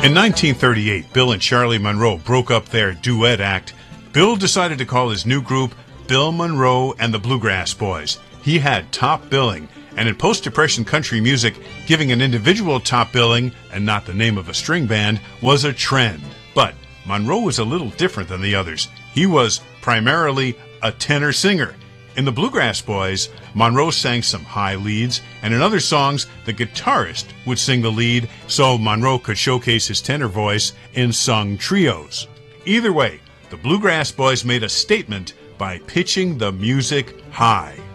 In 1938, Bill and Charlie Monroe broke up their duet act. Bill decided to call his new group Bill Monroe and the Bluegrass Boys. He had top billing, and in post-Depression country music, giving an individual top billing, and not the name of a string band, was a trend. But Monroe was a little different than the others. He was primarily a tenor singer. In the Bluegrass Boys, Monroe sang some high leads, and in other songs, the guitarist would sing the lead so Monroe could showcase his tenor voice in sung trios. Either way, the Bluegrass Boys made a statement by pitching the music high.